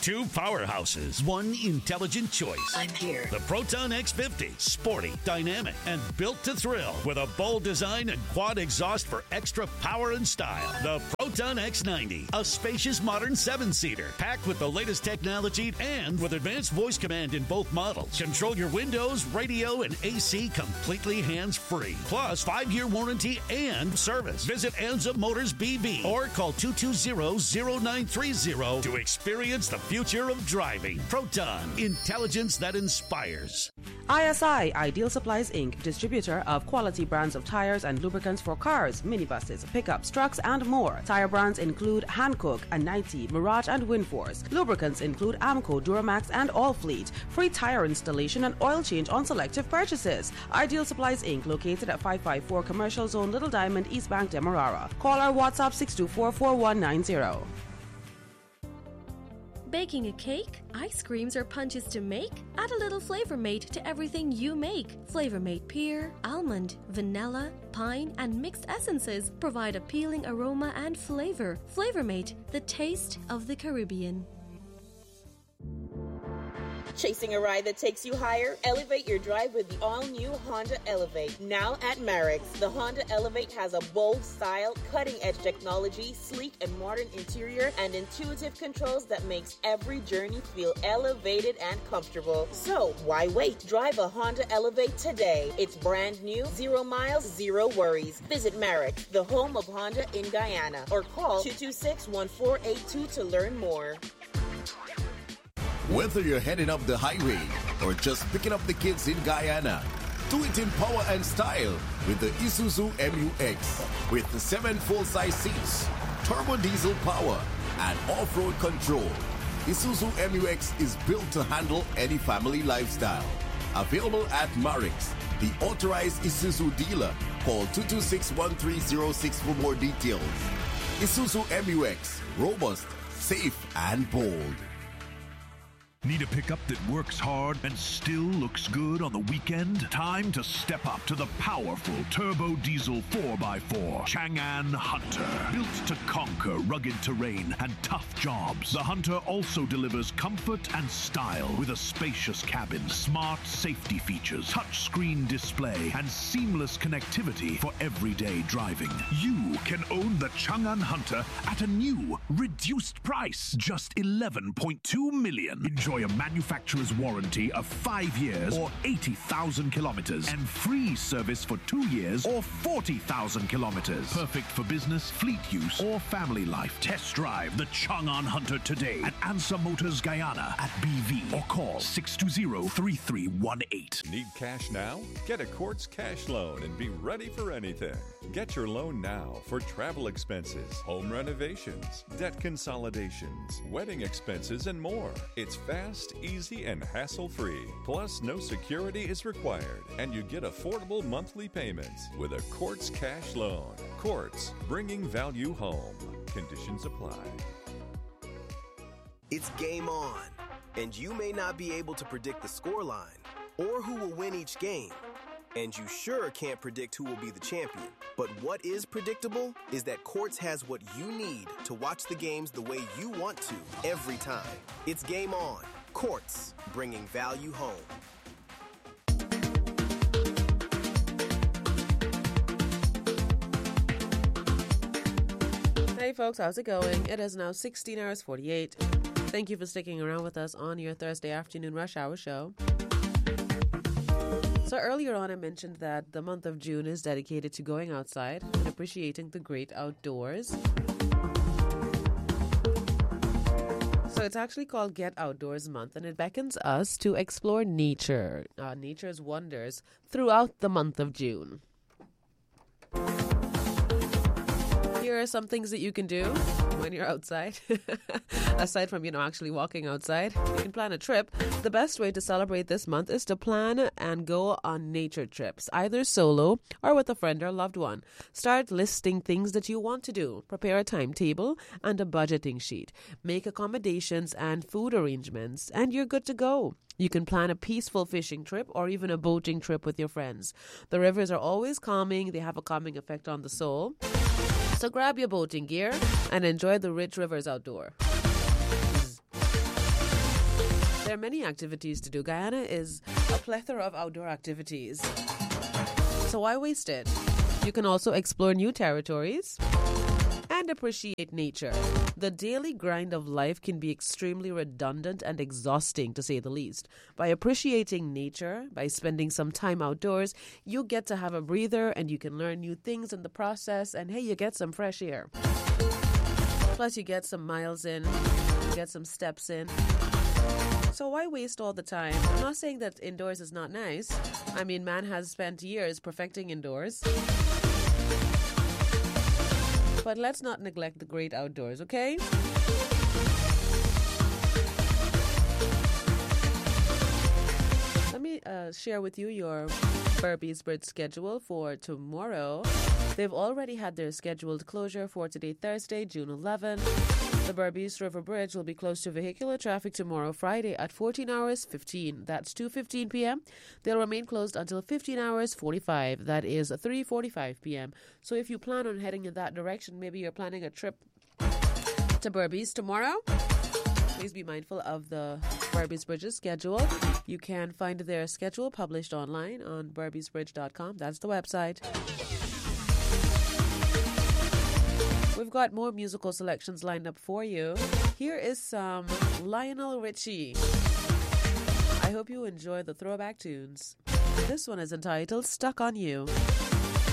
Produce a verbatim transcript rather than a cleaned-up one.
Two powerhouses, one intelligent choice. I'm here. The Proton X fifty. Sporty, dynamic, and built to thrill. With a bold design and quad exhaust for extra power and style. The Proton X ninety. A spacious modern seven-seater. Packed with the latest technology and with advanced voice command in both models. Control your windows, radio, and A C completely hands-free. Plus, five-year warranty and service. Visit Anza Motors B V or call two two zero, zero nine three zero to experience the future of driving. Proton, intelligence that inspires. I S I, Ideal Supplies Incorporated, distributor of quality brands of tires and lubricants for cars, minibuses, pickups, trucks, and more. Tire brands include Hankook, Anite, Mirage, and Winforce. Lubricants include Amco, Duramax, and All Fleet. Free tire installation and oil change on selective purchases. Ideal Supplies Incorporated, located at five five four Commercial Zone, Little Diamond, East Bank, Demerara. Call our WhatsApp six two four, four one nine zero. Baking a cake? Ice creams or punches to make? Add a little Flavor Mate to everything you make. Flavor Mate pear, almond, vanilla, pine, and mixed essences provide appealing aroma and flavor. Flavor Mate, the taste of the Caribbean. Chasing a ride that takes you higher? Elevate your drive with the all-new Honda Elevate. Now at Marix, the Honda Elevate has a bold style, cutting-edge technology, sleek and modern interior, and intuitive controls that makes every journey feel elevated and comfortable. So, why wait? Drive a Honda Elevate today. It's brand new, zero miles, zero worries. Visit Marix, the home of Honda in Guyana, or call two two six, one four eight two to learn more. Whether you're heading up the highway or just picking up the kids in Guyana, do it in power and style with the Isuzu M U X. With the seven full-size seats, turbo diesel power, and off-road control, Isuzu M U X is built to handle any family lifestyle. Available at Marix, the authorized Isuzu dealer. Call two two six, one three zero six for more details. Isuzu M U X, robust, safe, and bold. Need a pickup that works hard and still looks good on the weekend? Time to step up to the powerful turbo diesel four by four Chang'an Hunter. Built to conquer rugged terrain and tough jobs, the Hunter also delivers comfort and style with a spacious cabin, smart safety features, touchscreen display, and seamless connectivity for everyday driving. You can own the Chang'an Hunter at a new, reduced price, just eleven point two million dollars. Enjoy a manufacturer's warranty of five years or eighty thousand kilometers and free service for two years or forty thousand kilometers. Perfect for business, fleet use, or family life. Test drive the Chang'an Hunter today at Ansa Motors Guyana at B V or call six two zero, three three one eight. Need cash now? Get a Quartz cash loan and be ready for anything. Get your loan now for travel expenses, home renovations, debt consolidations, wedding expenses, and more. It's fast, easy, and hassle-free. Plus, no security is required, and you get affordable monthly payments with a Quartz cash loan. Quartz, bringing value home. Conditions apply. It's game on, and you may not be able to predict the scoreline or who will win each game. And you sure can't predict who will be the champion. But what is predictable is that Quartz has what you need to watch the games the way you want to every time. It's game on. Quartz, bringing value home. Hey folks, how's it going? It is now sixteen hours forty-eight. Thank you for sticking around with us on your Thursday afternoon rush hour show. So earlier on I mentioned that the month of June is dedicated to going outside and appreciating the great outdoors. So it's actually called Get Outdoors Month, and it beckons us to explore nature, uh, nature's wonders throughout the month of June. Here are some things that you can do when you're outside. Aside from, you know, actually walking outside, you can plan a trip. The best way to celebrate this month is to plan and go on nature trips, either solo or with a friend or loved one. Start listing things that you want to do. Prepare a timetable and a budgeting sheet. Make accommodations and food arrangements, and you're good to go. You can plan a peaceful fishing trip or even a boating trip with your friends. The rivers are always calming. They have a calming effect on the soul. So grab your boating gear and enjoy the rich rivers outdoor. There are many activities to do. Guyana is a plethora of outdoor activities. So why waste it? You can also explore new territories and appreciate nature. The daily grind of life can be extremely redundant and exhausting, to say the least. By appreciating nature, by spending some time outdoors, you get to have a breather and you can learn new things in the process, and hey, you get some fresh air. Plus, you get some miles in, you get some steps in. So why waste all the time? I'm not saying that indoors is not nice. I mean, man has spent years perfecting indoors. But let's not neglect the great outdoors, okay? Let me uh, share with you your Berbice Bridge schedule for tomorrow. They've already had their scheduled closure for today, Thursday, June eleventh. The Berbice River Bridge will be closed to vehicular traffic tomorrow, Friday, at fourteen hours fifteen. That's two fifteen p.m. They'll remain closed until fifteen hours forty-five. That is three forty-five p.m. So if you plan on heading in that direction, maybe you're planning a trip to Berbice tomorrow, please be mindful of the Berbice Bridge's schedule. You can find their schedule published online on berbice bridge dot com. That's the website. We've got more musical selections lined up for you. Here is some Lionel Richie. I hope you enjoy the throwback tunes. This one is entitled Stuck on You.